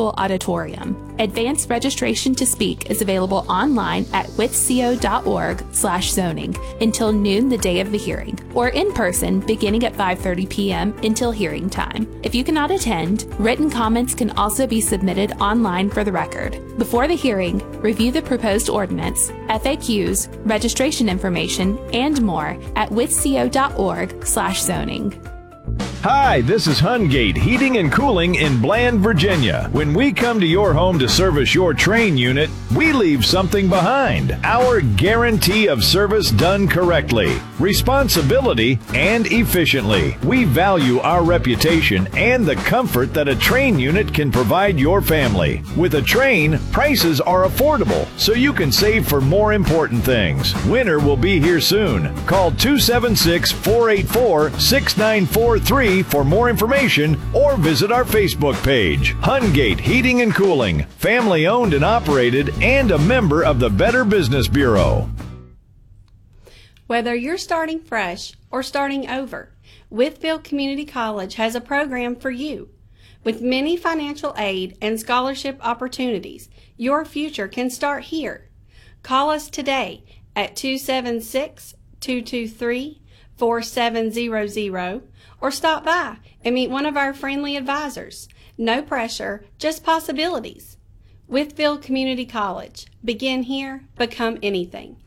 School Auditorium. Advanced registration to speak is available online at withco.org/zoning until noon the day of the hearing, or in person beginning at 5:30 p.m. until hearing time. If you cannot attend, written comments can also be submitted online for the record. Before the hearing, review the proposed ordinance, FAQs, registration information, and more at withco.org/zoning. Hi, this is Hungate Heating and Cooling in Bland, Virginia. When we come to your home to service your Trane unit, we leave something behind. Our guarantee of service done correctly, responsibility, and efficiently. We value our reputation and the comfort that a Trane unit can provide your family. With a Trane, prices are affordable, so you can save for more important things. Winter will be here soon. Call 276-484-6943 for more information, or visit our Facebook page. Hungate Heating and Cooling, family owned and operated, and a member of the Better Business Bureau. Whether you're starting fresh or starting over, Withfield Community College has a program for you. With many financial aid and scholarship opportunities, your future can start here. Call us today at 276-223-4700 or stop by and meet one of our friendly advisors. No pressure, just possibilities. Withfield Community College. Begin here, become anything.